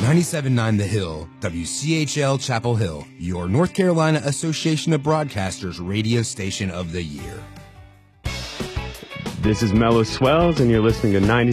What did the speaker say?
97.9 The Hill, WCHL Chapel Hill, your North Carolina Association of Broadcasters radio station of the year. This is Mellow Swells, and you're listening to